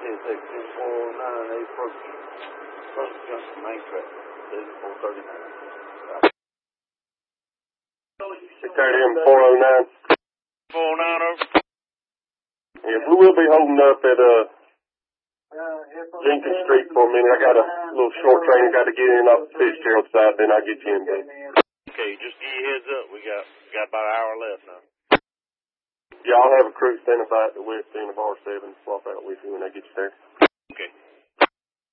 is at 249 approach junction main track, 439. Carry 409. 409 over. Yes, we will be holding up at Jenkins Street for a minute. I got a little short train I got to get in off the Fitzgerald side, then I'll get you in there. Okay, just give you a heads up. We got about an hour left now. Yeah, I'll have a crew standing by at the west end of R7 swap out with you when I get you there. Okay.